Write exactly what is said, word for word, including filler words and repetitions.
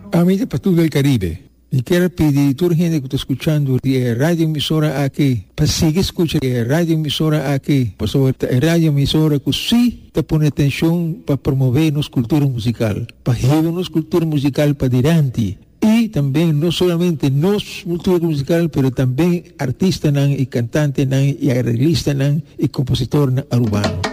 Amiga para todo el Caribe, y quiero pedir a toda la gente que está escuchando de radio emisora aquí, para seguir escuchando de radio emisora aquí, por sobre radio emisora que sí te pone atención para promover nuestra cultura musical, para llevar nuestra cultura musical para adelante. Y también no solamente nuestra cultura musical, pero también artistas y cantantes y arreglistas y compositores urbanos.